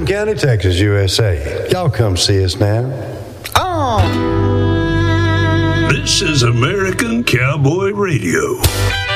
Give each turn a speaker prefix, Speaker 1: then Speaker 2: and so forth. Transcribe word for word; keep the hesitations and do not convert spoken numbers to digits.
Speaker 1: County, Texas, U S A. Y'all come see us now.
Speaker 2: Oh!
Speaker 3: This is American Cowboy Radio.